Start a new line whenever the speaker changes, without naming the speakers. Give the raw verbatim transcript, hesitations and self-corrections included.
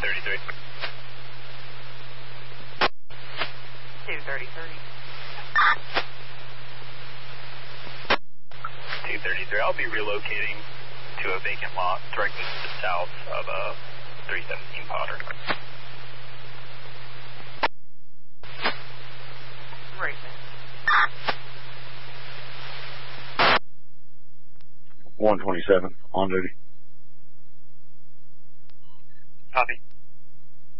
thirty-three.
two thirty-three.
two thirty-three. I'll be relocating to a vacant lot directly to the south of uh, three seventeen Potter.
Right then.
one twenty-seven, on duty.